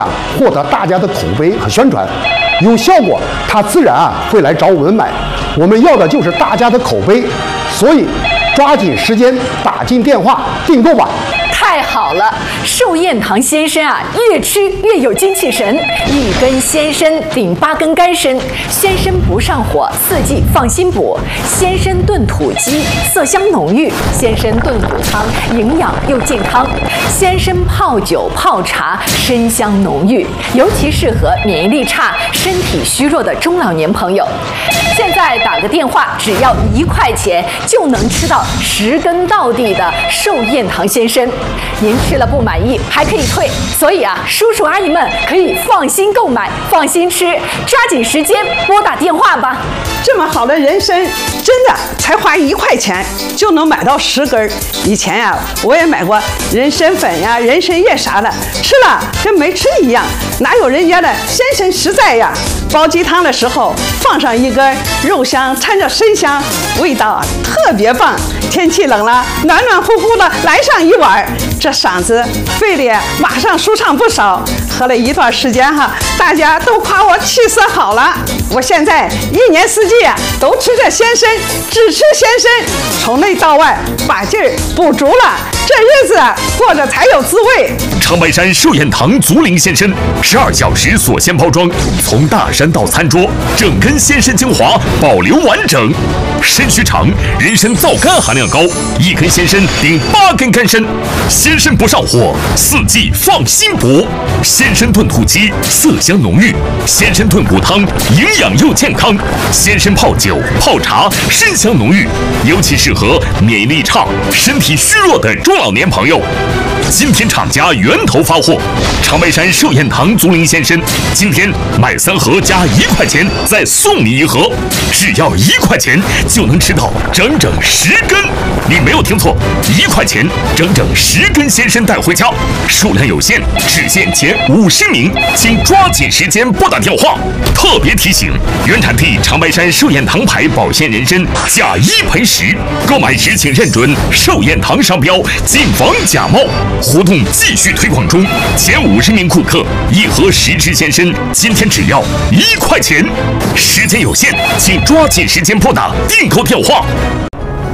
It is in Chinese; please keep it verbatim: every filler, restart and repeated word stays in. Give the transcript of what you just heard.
啊，获得大家的口碑和宣传，有效果，他自然啊会来找我们买。我们要的就是大家的口碑，所以抓紧时间打进电话订购吧。 太好了，寿宴堂鲜参啊，越吃越有精气神。一根鲜参顶八根干参，鲜参不上火，四季放心补。鲜参炖土鸡，色香浓郁；鲜参炖骨汤，营养又健康。鲜参泡酒泡茶，参香浓郁，尤其适合免疫力差、身体虚弱的中老年朋友。现在打个电话，只要一块钱就能吃到十根到底的寿宴堂鲜参。您吃了不满意还可以退，所以啊，叔叔阿姨们可以放心购买，放心吃，抓紧时间拨打电话吧。 这么好的人参，真的才花一块钱就能买到十根。以前呀、啊，我也买过人参粉呀、人参叶啥的，吃了跟没吃一样，哪有人家的鲜参实在呀？煲鸡汤的时候放上一根，肉香掺着参香，味道啊特别棒。天气冷了，暖暖乎乎的来上一碗，这嗓子肺里马上舒畅不少。喝了一段时间哈，大家都夸我气色好了。我现在一年四季啊都吃这鲜参，只吃鲜参，从内到外把劲儿补足了，这日子过着才有滋味。 长白山寿宴堂竹林鲜参，十二小时锁鲜包装，从大山到餐桌，整根鲜参精华保留完整。参须长，人参皂苷含量高，一根鲜参顶八根干参，鲜参不上火，四季放心补。鲜参炖土鸡，色香浓郁；鲜参炖骨汤，营养又健康；鲜参泡酒泡茶，参香浓郁，尤其适合免疫力差、身体虚弱的中老年朋友。今天厂家源头发货，长白山寿宴堂竹林鲜参，今天买三盒加一块钱，再送你一盒，只要一块钱就能吃到整整十根。你没有听错，一块钱整整十根鲜参带回家，数量有限，只限前五十名，请抓紧时间拨打电话。特别提醒：原产地长白山寿宴堂牌保鲜人参，假一赔十，购买时请认准寿宴堂商标，谨防假冒。活动继续推广中，前五十名顾客一盒十支鲜参，今天只要一块钱。时间有限，请抓紧时间拨打订购电话。